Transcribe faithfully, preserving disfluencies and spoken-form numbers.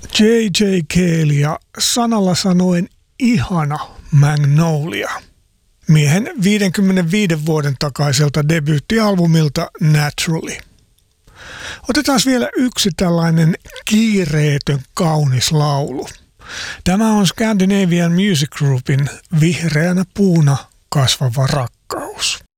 J J. Cale ja sanalla sanoen ihana Magnolia. Miehen viidenkymmenenviiden vuoden takaiselta debyyttialbumilta Naturally. Otetaan vielä yksi tällainen kiireetön kaunis laulu. Tämä on Scandinavian Music Groupin Vihreänä puuna kasvava rakkaus.